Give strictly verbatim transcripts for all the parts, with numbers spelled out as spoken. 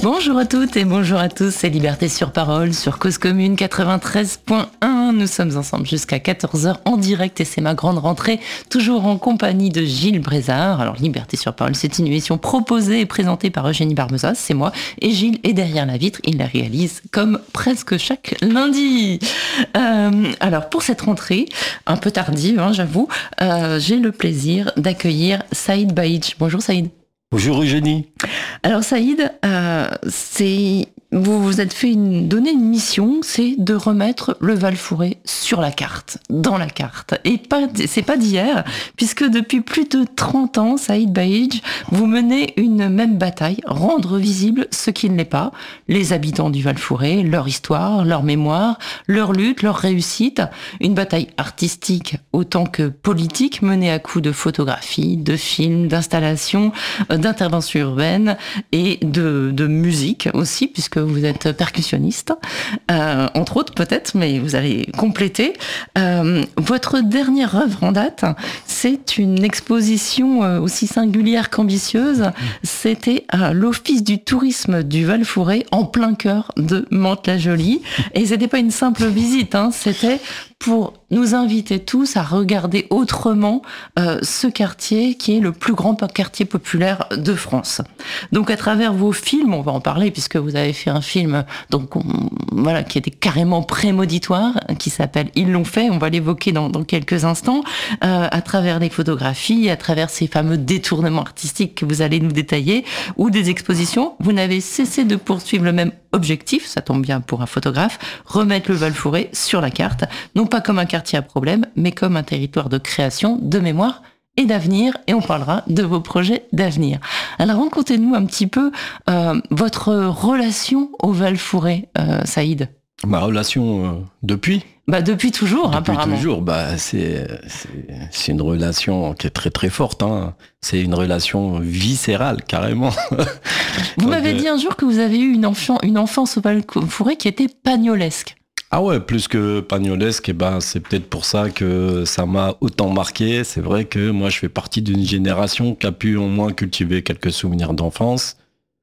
Bonjour à toutes et bonjour à tous, c'est Liberté sur Parole sur Cause Commune quatre-vingt-treize point un. Nous sommes ensemble jusqu'à quatorze heures en direct et c'est ma grande rentrée, toujours en compagnie de Gilles Brézard. Alors Liberté sur Parole, c'est une émission proposée et présentée par Eugénie Barmezas, c'est moi, et Gilles est derrière la vitre, il la réalise comme presque chaque lundi. Euh, alors pour cette rentrée, un peu tardive, hein, j'avoue, euh, j'ai le plaisir d'accueillir Saïd Baïdj. Bonjour Saïd. Bonjour Eugénie. Alors Saïd, euh, c'est vous vous êtes fait une, donner une mission, c'est de remettre le Val-Fouré sur la carte, dans la carte. Et pas, c'est pas d'hier, puisque depuis plus de trente ans, Saïd Baïdj, vous menez une même bataille, rendre visible ce qui ne l'est pas, les habitants du Val-Fouré, leur histoire, leur mémoire, leur lutte, leur réussite. Une bataille artistique autant que politique, menée à coups de photographie, de films, d'installations, d'interventions urbaines et de, de musique aussi, puisque vous êtes percussionniste, euh, entre autres peut-être, mais vous allez compléter. Euh, votre dernière œuvre en date, c'est une exposition aussi singulière qu'ambitieuse. C'était à l'Office du tourisme du Val-Fouré, en plein cœur de Mantes-la-Jolie. Et c'était pas une simple visite, hein, c'était pour nous inviter tous à regarder autrement euh, ce quartier qui est le plus grand quartier populaire de France. Donc à travers vos films, on va en parler puisque vous avez fait un film donc on, voilà qui était carrément prémonitoire, qui s'appelle Ils l'ont fait. On va l'évoquer dans, dans quelques instants. Euh, à travers les photographies, à travers ces fameux détournements artistiques que vous allez nous détailler, ou des expositions, vous n'avez cessé de poursuivre le même objectif, ça tombe bien pour un photographe, remettre le Val-Fouré sur la carte, non pas comme un quartier à problème, mais comme un territoire de création, de mémoire et d'avenir, et on parlera de vos projets d'avenir. Alors racontez-nous un petit peu euh, votre relation au Val-Fouré, euh, Saïd. Ma relation euh, depuis Bah depuis toujours, depuis apparemment. Depuis toujours, bah c'est, c'est c'est une relation qui est très très forte. Hein. C'est une relation viscérale carrément. Vous Donc, m'avez euh... dit un jour que vous avez eu une, enfant, une enfance au Val-Fouré qui était pagnolesque. Ah ouais, plus que pagnolesque, et ben c'est peut-être pour ça que ça m'a autant marqué. C'est vrai que moi je fais partie d'une génération qui a pu au moins cultiver quelques souvenirs d'enfance.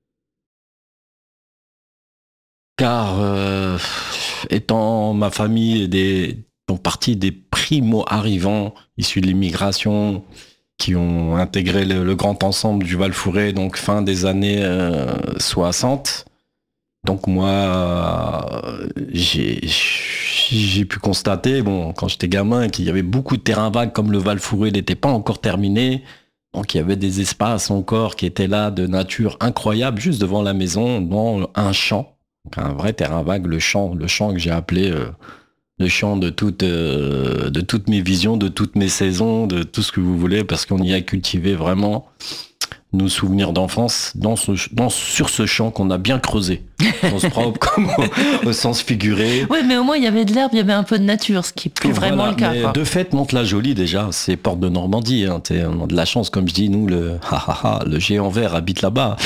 Car euh, étant ma famille des font partie des primo-arrivants issus de l'immigration qui ont intégré le, le grand ensemble du Val-Fouré, donc fin des années euh, soixante. Donc moi, euh, j'ai, j'ai pu constater, bon, quand j'étais gamin, qu'il y avait beaucoup de terrains vagues, comme le Val-Fouré n'était pas encore terminé. Donc il y avait des espaces encore qui étaient là de nature incroyable, juste devant la maison, dans un champ. Donc un vrai terrain vague, le champ, le champ que j'ai appelé euh, le champ de toutes, euh, de toutes mes visions, de toutes mes saisons, de tout ce que vous voulez, parce qu'on y a cultivé vraiment nos souvenirs d'enfance dans ce, dans, sur ce champ qu'on a bien creusé, au sens propre comme au, au sens figuré. Oui, mais au moins il y avait de l'herbe, il y avait un peu de nature, ce qui est plus voilà, vraiment le cas. Mais quoi. De fait, Mantes-la-Jolie déjà, c'est porte de Normandie. Hein, on a de la chance, comme je dis, nous, le, ha, ha, ha, le géant vert habite là-bas.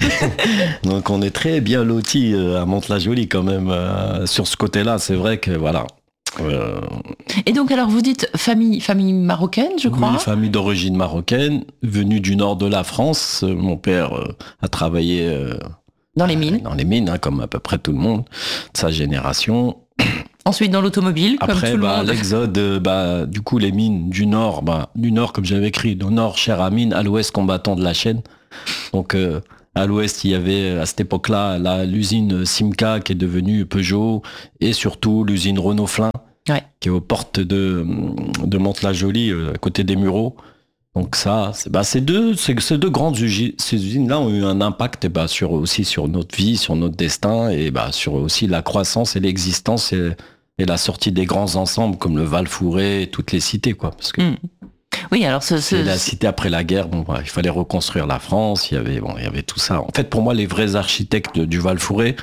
Donc on est très bien lotis à Mantes-la-Jolie quand même. Euh, sur ce côté-là, c'est vrai que voilà. Euh... Et donc alors vous dites famille, famille marocaine, je crois. Oui, famille d'origine marocaine, venue du nord de la France. Mon père euh, a travaillé euh, dans les mines, euh, dans les mines, hein, comme à peu près tout le monde de sa génération. Ensuite dans l'automobile, Après, comme tout le bah, monde. L'exode, bah, du coup les mines du nord, bah, du nord comme j'avais écrit, au nord chair à mine, à l'ouest combattant de la chaîne. Donc euh, à l'ouest, il y avait à cette époque-là la, l'usine Simca qui est devenue Peugeot et surtout l'usine Renault-Flin ouais. qui est aux portes de, de Mantes-la-Jolie, à côté des Mureaux. Donc ça, c'est, bah, ces, deux, ces, ces deux grandes usines, ces usines-là ont eu un impact et bah, sur, aussi sur notre vie, sur notre destin et bah, sur aussi la croissance et l'existence et, et la sortie des grands ensembles comme le Val-Fouré et toutes les cités. Quoi, parce que mmh. Oui, alors ce, ce, c'est la cité après la guerre. Bon, bah, il fallait reconstruire la France. Il y avait, bon, il y avait tout ça. En fait, pour moi, les vrais architectes du Val-Fouré,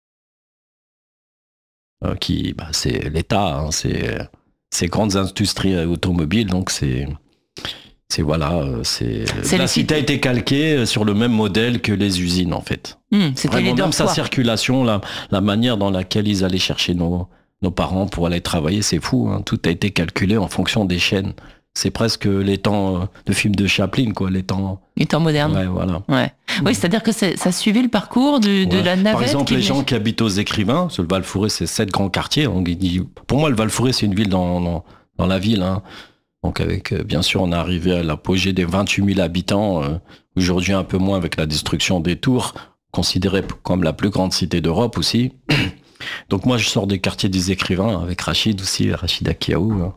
euh, qui, bah, c'est l'État, hein, c'est ces grandes industries automobiles. Donc c'est, c'est voilà, c'est, c'est la cité a été calquée sur le même modèle que les usines en fait. Mmh, c'était Vraiment, les même sa circulation, la, la manière dans laquelle ils allaient chercher nos, nos parents pour aller travailler, c'est fou. Hein, tout a été calculé en fonction des chaînes. c'est presque les temps euh, de films de Chaplin, quoi, les temps... Les temps modernes. Ouais, voilà. Ouais. Oui, c'est-à-dire que c'est, ça suivait le parcours de, de ouais. la navette. Par exemple, les venait... gens qui habitent aux Écrivains, parce que le Val-Fouré, c'est sept grands quartiers. On dit, pour moi, le Val-Fouré, c'est une ville dans, dans, dans la ville. Hein. Donc, avec, euh, bien sûr, on est arrivé à l'apogée des vingt-huit mille habitants. Euh, aujourd'hui, un peu moins avec la destruction des tours, considérée comme la plus grande cité d'Europe aussi. Donc, moi, je sors des quartiers des Écrivains, avec Rachid aussi, Rachid Akiaou. Hein.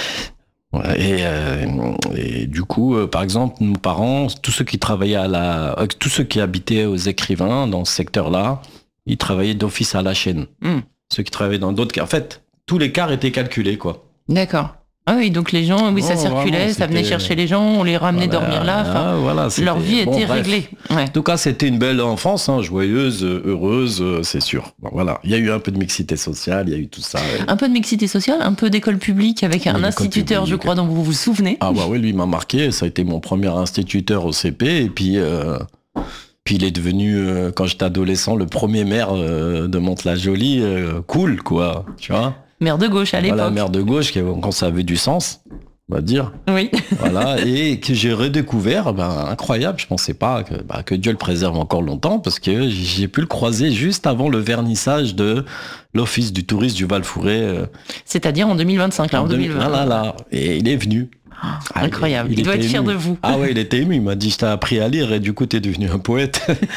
Et, euh, et du coup, euh, par exemple, nos parents, tous ceux qui travaillaient à la, euh, tous ceux qui habitaient aux Écrivains dans ce secteur-là, ils travaillaient d'office à la chaîne. Mm. Ceux qui travaillaient dans d'autres, en fait, tous les quarts étaient calculés, quoi. D'accord. Ah oui, donc les gens, oui, ça oh, circulait, vraiment, ça venait chercher les gens, on les ramenait voilà, dormir là. Ah, voilà, leur vie bon, était bref. réglée. Ouais. En tout cas, c'était une belle enfance, hein, joyeuse, heureuse, c'est sûr. Bon, voilà, il y a eu un peu de mixité sociale, il y a eu tout ça. Et... Un peu de mixité sociale, un peu d'école publique avec un instituteur, publique. Je crois, dont vous vous souvenez. Ah bah oui, lui m'a marqué. Ça a été mon premier instituteur au C P, et puis. Euh... Puis il est devenu, euh, quand j'étais adolescent, le premier maire euh, de Mantes-la-Jolie, euh, cool, quoi, tu vois. Maire de gauche à l'époque. Voilà, maire de gauche, quand ça avait du sens, on va dire. Oui. Voilà, et que j'ai redécouvert, ben, incroyable, je pensais pas que, ben, que Dieu le préserve encore longtemps, parce que j'ai pu le croiser juste avant le vernissage de l'Office du tourisme du Val-Fouré. Euh, C'est-à-dire en deux mille vingt-cinq, là, en, en deux mille vingt. Là, là, là, et il est venu. Ah, incroyable, il, il, il doit être fier ému. de vous. Ah ouais, il était ému, il m'a dit je t'ai appris à lire et du coup t'es devenu un poète.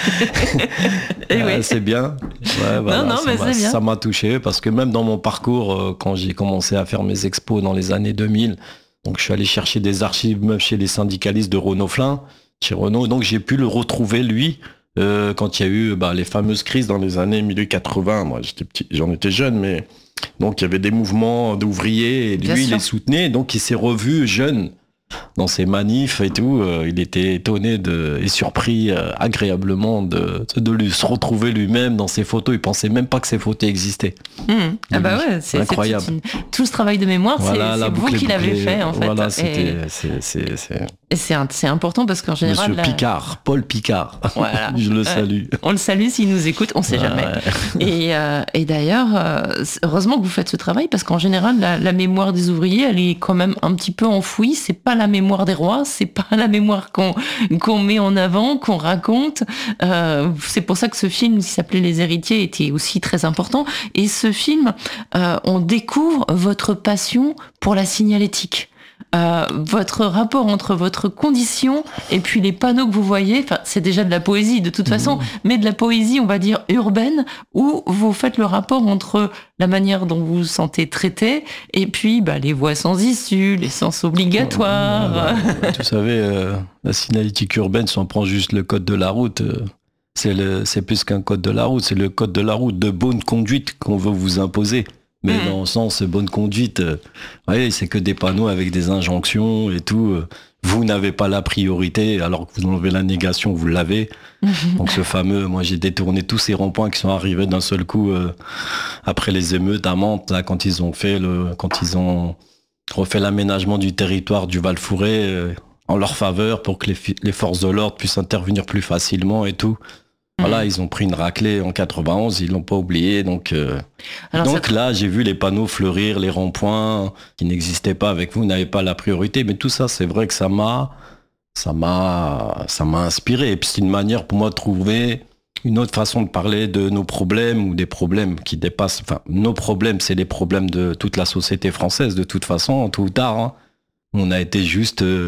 Et ah, oui. C'est bien. Ouais, voilà, non, non, mais c'est bien. Ça m'a touché parce que même dans mon parcours, euh, quand j'ai commencé à faire mes expos dans les années deux mille, donc je suis allé chercher des archives même chez les syndicalistes de Renault Flin, chez Renault, donc j'ai pu le retrouver lui euh, quand il y a eu bah, les fameuses crises dans les années mille huit cent quatre-vingts. Moi j'étais petit, j'en étais jeune, mais... Donc il y avait des mouvements d'ouvriers et lui il les soutenait, donc il s'est revu jeune dans ses manifs et tout. Euh, il était étonné de, et surpris euh, agréablement de, de lui, se retrouver lui-même dans ses photos. Il pensait même pas que ces photos existaient. Mmh. Ah bah ouais, c'est incroyable. C'est une... Tout ce travail de mémoire, voilà, c'est vous qui l'avez fait en fait. Voilà, c'était, et... c'est, c'est, c'est... Et c'est, un, c'est important parce qu'en général... Monsieur la... Picard, Paul Picard, voilà. Je le salue. Euh, on le salue s'il nous écoute, on sait ah, jamais. Ouais. Et, euh, et d'ailleurs, euh, heureusement que vous faites ce travail parce qu'en général, la, la mémoire des ouvriers, elle est quand même un petit peu enfouie. C'est pas la mémoire des rois, c'est pas la mémoire qu'on, qu'on met en avant, qu'on raconte. Euh, c'est pour ça que ce film qui s'appelait Les Héritiers était aussi très important. Et ce film, euh, on découvre votre passion pour la signalétique. Euh, votre rapport entre votre condition et puis les panneaux que vous voyez, enfin, c'est déjà de la poésie de toute façon, mmh. mais de la poésie, on va dire, urbaine, où vous faites le rapport entre la manière dont vous vous sentez traité et puis bah, les voies sans issue, les sens obligatoires. Bah, bah, vous savez, euh, la signalétique urbaine, si on prend juste le code de la route, euh, c'est, le, c'est plus qu'un code de la route, c'est le code de la route de bonne conduite qu'on veut vous imposer. Mais mmh. dans le sens bonne conduite, euh, ouais, c'est que des panneaux avec des injonctions et tout. Euh, vous n'avez pas la priorité, alors que vous enlevez la négation, vous l'avez. Mmh. Donc ce fameux, moi j'ai détourné tous ces ronds-points qui sont arrivés d'un seul coup euh, après les émeutes à Mantes, là, quand ils ont fait le, quand ils ont refait l'aménagement du territoire du Val-Fouré euh, en leur faveur pour que les, les forces de l'ordre puissent intervenir plus facilement et tout. Voilà, mmh. ils ont pris une raclée en quatre-vingt-onze, ils l'ont pas oublié, donc euh, Alors, donc ça... là j'ai vu les panneaux fleurir, les ronds-points qui n'existaient pas avec vous, n'avez pas la priorité, mais tout ça c'est vrai que ça m'a, ça m'a, ça m'a inspiré. Et puis c'est une manière pour moi de trouver une autre façon de parler de nos problèmes ou des problèmes qui dépassent. Enfin, nos problèmes, c'est les problèmes de toute la société française de toute façon, tôt ou tard. Hein. On a été juste euh,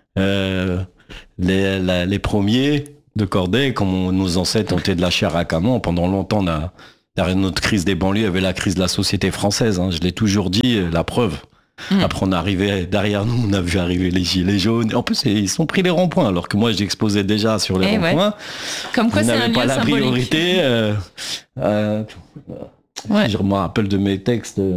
euh, les, la, les premiers. De cordée, comme nos ancêtres ont été de la chair à canon. Pendant longtemps, on a, derrière notre crise des banlieues, il y avait la crise de la société française. Hein. Je l'ai toujours dit, la preuve. Mmh. Après, on est arrivé, derrière nous, on a vu arriver les gilets jaunes. En plus, ils sont pris les ronds-points, alors que moi, j'exposais déjà sur les Et ronds-points. Ouais. Comme quoi, vous c'est n'avez un pas lieu la symbolique. priorité. Euh, euh, ouais. Je me rappelle de mes textes. Euh,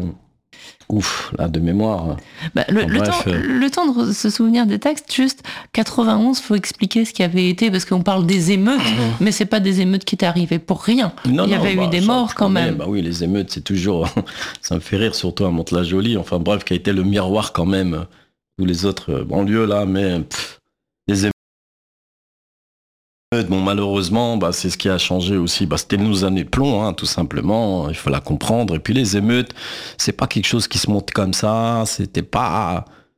Ouf, là, de mémoire. Bah, le, enfin, le, bref, temps, euh... le temps de se souvenir des textes, juste quatre-vingt-onze, faut expliquer ce qui avait été, parce qu'on parle des émeutes, mmh. mais c'est pas des émeutes qui étaient arrivées pour rien. Non, Il y non, avait bah, eu des ça, morts quand même. Bah oui, les émeutes, c'est toujours, ça me fait rire, surtout à Mantes-la-Jolie. Enfin bref, qui a été le miroir quand même, tous les autres banlieues là, mais pff, les émeutes. Bon, malheureusement, bah, c'est ce qui a changé aussi. Bah, c'était nos années de plomb, hein, tout simplement. Il faut la comprendre. Et puis les émeutes, c'est pas quelque chose qui se monte comme ça. C'était pas.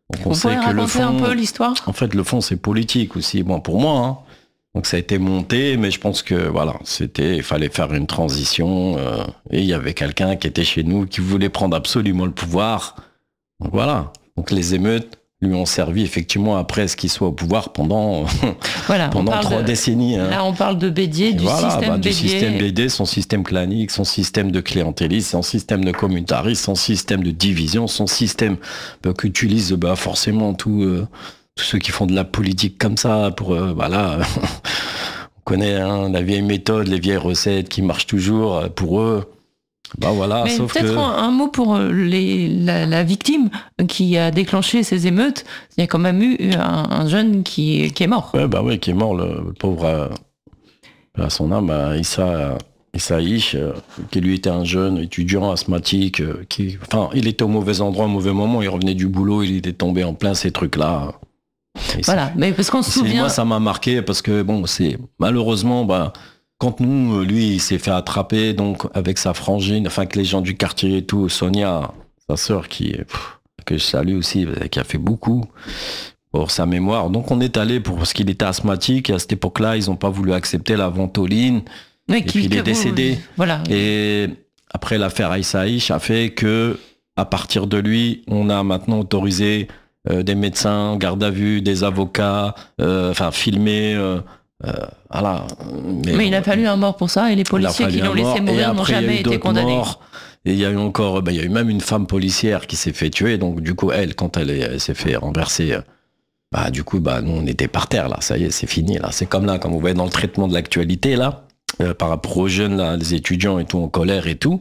Donc on Vous sait pouvez que le raconter un fond, peu l'histoire? en fait, le fond, c'est politique aussi, bon, pour moi. Hein. Donc ça a été monté, mais je pense que voilà, c'était, il fallait faire une transition. Euh, et il y avait quelqu'un qui était chez nous qui voulait prendre absolument le pouvoir. Donc voilà. Donc les émeutes lui ont servi effectivement après ce qu'il soit au pouvoir pendant, Voilà, pendant trois de, décennies. Hein. Là, on parle de Bédier, du voilà, système bah, Bédier. Du système Bédier, son système clanique, son système de clientélisme, son système de communautarisme, son système de division, son système bah, qu'utilisent bah, forcément tous euh, tous ceux qui font de la politique comme ça. Pour euh, voilà, on connaît hein, la vieille méthode, les vieilles recettes qui marchent toujours pour eux. Bah voilà, mais sauf peut-être que... un, un mot pour les, la, la victime qui a déclenché ces émeutes. Il y a quand même eu un, un jeune qui, qui est mort. Ouais, bah oui, qui est mort, le, le pauvre, euh, à son âme, euh, Issa, Issa Ish, euh, qui lui était un jeune étudiant asthmatique, euh, qui, enfin, il était au mauvais endroit, au mauvais moment, il revenait du boulot, il était tombé en plein ces trucs-là. Et voilà, mais parce qu'on se souvient... Moi, ça m'a marqué parce que, bon, c'est malheureusement, bah, quand nous, lui, il s'est fait attraper, donc, avec sa frangine, enfin, que les gens du quartier et tout, Sonia, sa sœur, qui, pff, que je salue aussi, qui a fait beaucoup pour sa mémoire. Donc, on est allé pour, parce qu'il était asthmatique, et à cette époque-là, ils n'ont pas voulu accepter la ventoline. Mais et qui, puis, il est vous, décédé. Voilà. Et après, l'affaire Aïssa Aïch a fait que, à partir de lui, on a maintenant autorisé euh, des médecins, garde à vue, des avocats, euh, enfin, filmer, euh, Euh, voilà. Mais, mais il a fallu un mort pour ça, et les policiers qui l'ont laissé mourir n'ont jamais été condamnés. Morts, et il y a eu encore, ben, il y a eu même une femme policière qui s'est fait tuer, donc du coup, elle, quand elle, est, elle s'est fait renverser, bah, du coup, bah, nous, on était par terre, là, ça y est, c'est fini, là. C'est comme là, comme vous voyez dans le traitement de l'actualité, là, euh, par rapport aux jeunes, là, les étudiants et tout, en colère et tout.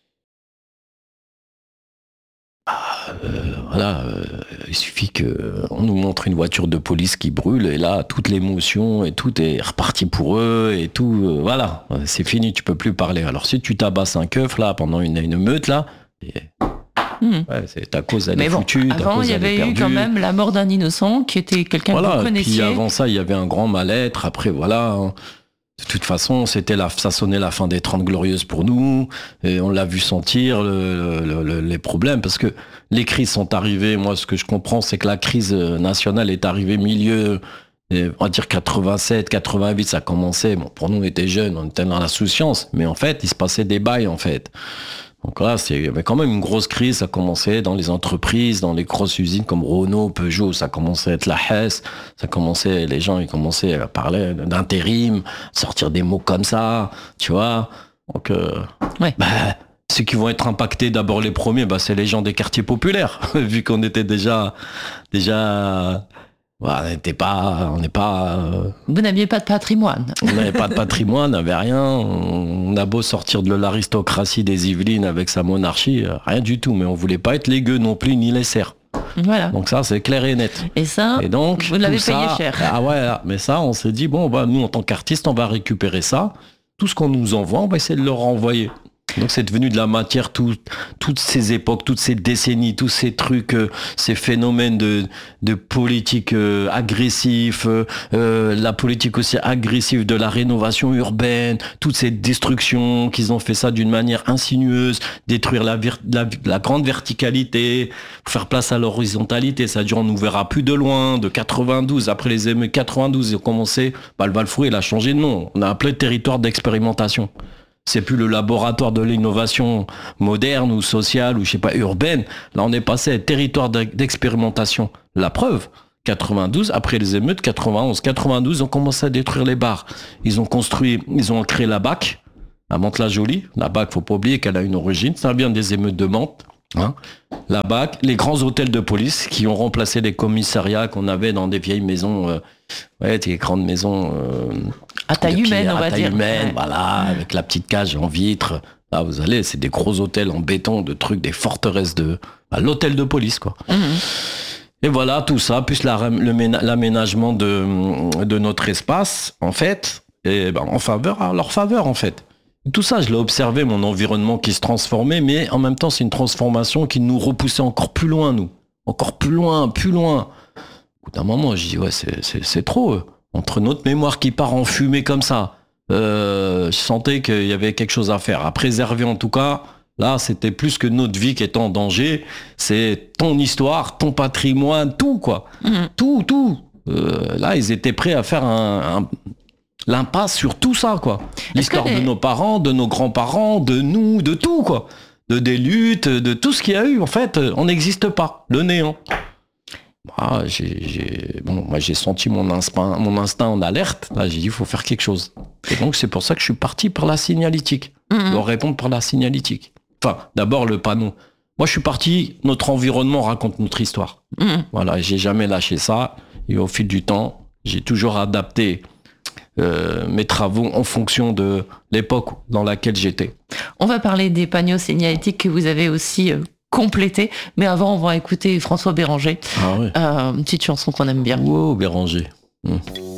Euh, voilà, euh, il suffit qu'on nous montre une voiture de police qui brûle et là, toute l'émotion et tout est reparti pour eux et tout, euh, voilà, c'est fini, tu peux plus parler. Alors si tu tabasses un keuf là pendant une, une meute là, et... mmh. ouais, c'est ta cause elle mais est bon, foutue. Avant, il y avait eu quand même la mort d'un innocent qui était quelqu'un voilà, que vous connaissiez. Puis avant ça, il y avait un grand mal-être. Après, voilà. Hein. De toute façon, c'était la, ça sonnait la fin des Trente Glorieuses pour nous, et on l'a vu sentir le, le, le, les problèmes, parce que les crises sont arrivées. Moi, ce que je comprends, c'est que la crise nationale est arrivée milieu, on va dire quatre-vingt-sept, quatre-vingt-huit, ça commençait. Bon, pour nous, on était jeunes, on était dans l'insouciance, mais en fait, il se passait des bails, en fait. Donc là, il y avait quand même une grosse crise, ça commençait dans les entreprises, dans les grosses usines comme Renault, Peugeot, ça commençait à être la Hesse, ça commençait, les gens ils commençaient à parler d'intérim, sortir des mots comme ça, tu vois. Donc, euh, ouais. bah, ceux qui vont être impactés d'abord les premiers, bah, c'est les gens des quartiers populaires, vu qu'on était déjà, déjà, voilà, on n'était pas, on n'est pas. Euh, Vous n'aviez pas de patrimoine. On n'avait pas de patrimoine, on n'avait rien. On a beau sortir de l'aristocratie des Yvelines avec sa monarchie, rien du tout. Mais on voulait pas être les gueux non plus, ni les serfs. Voilà. Donc ça, c'est clair et net. Et ça, et donc, vous l'avez payé ça, cher. Ah ouais, mais ça, on s'est dit, bon, bah, nous, en tant qu'artistes, on va récupérer ça. Tout ce qu'on nous envoie, on va essayer de le renvoyer. Donc c'est devenu de la matière, tout, toutes ces époques, toutes ces décennies, tous ces trucs, euh, ces phénomènes de, de politique euh, agressif, euh, la politique aussi agressive de la rénovation urbaine, toutes ces destructions, qu'ils ont fait ça d'une manière insinueuse, détruire la, la, la grande verticalité, faire place à l'horizontalité, c'est-à-dire on nous verra plus de loin, de quatre-vingt-douze, après les émeutes quatre-vingt-douze, ils ont commencé, bah, le Val-Fourie, il a changé de nom, on a appelé territoire d'expérimentation. C'est plus le laboratoire de l'innovation moderne ou sociale ou je sais pas urbaine. Là, on est passé à territoire d'expérimentation. La preuve, quatre-vingt-douze, après les émeutes, quatre-vingt-onze, quatre-vingt-douze, ils ont commencé à détruire les bars. Ils ont construit, ils ont créé la B A C, à Mantes-la-Jolie. La B A C, faut pas oublier qu'elle a une origine. Ça vient des émeutes de Mantes. Hein. La B A C, les grands hôtels de police qui ont remplacé les commissariats qu'on avait dans des vieilles maisons, euh, ouais, des grandes maisons. Euh, à taille humaine, pierre, on va à taille dire. humaine, ouais. Voilà, avec la petite cage en vitre. Là, vous allez, c'est des gros hôtels en béton, de trucs, des forteresses de, bah, l'hôtel de police, quoi. Mm-hmm. Et voilà, tout ça, plus la, le, l'aménagement de, de notre espace, en fait, et ben, en faveur, à leur faveur, en fait. Tout ça, je l'ai observé, mon environnement qui se transformait, mais en même temps, c'est une transformation qui nous repoussait encore plus loin, nous. Encore plus loin, plus loin. Au bout d'un moment, je dis, ouais, c'est, c'est, c'est trop. Entre notre mémoire qui part en fumée comme ça, euh, je sentais qu'il y avait quelque chose à faire, à préserver en tout cas, Là, c'était plus que notre vie qui était en danger. C'est ton histoire, ton patrimoine, tout, quoi. Mmh. Tout, tout. Euh, là, ils étaient prêts à faire un, un, l'impasse sur tout ça, quoi. L'histoire les... de nos parents, de nos grands-parents, de nous, de tout, quoi. De des luttes, de tout ce qu'il y a eu. En fait, on n'existe pas. Le néant. Moi, j'ai, j'ai, bon, moi, j'ai senti mon instinct, mon instinct en alerte. Là, j'ai dit, il faut faire quelque chose. Et donc, c'est pour ça que je suis parti par la signalétique. Mmh. Leur répondre par la signalétique. Enfin, d'abord, le panneau. Moi, je suis parti, notre environnement raconte notre histoire. Mmh. Voilà, j'ai jamais lâché ça. Et au fil du temps, j'ai toujours adapté euh, mes travaux en fonction de l'époque dans laquelle j'étais. On va parler des panneaux signalétiques que vous avez aussi... Euh... complété, mais avant on va écouter François Béranger, ah ouais. euh, une petite chanson qu'on aime bien. Wow, Béranger. Mmh.